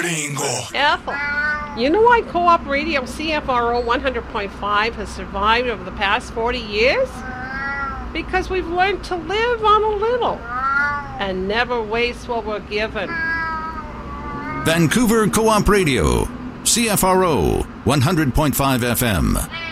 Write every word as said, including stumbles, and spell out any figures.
gringo. Ethel, you know why Co-op Radio C F R O one hundred point five has survived over the past forty years? Because we've learned to live on a little and never waste what we're given. Vancouver Co-op Radio, C F R O one hundred point five F M.